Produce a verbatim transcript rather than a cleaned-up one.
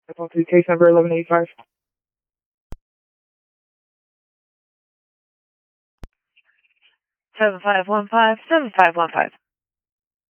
That's to case number eleven eighty-five. Seven five one five seven five one five.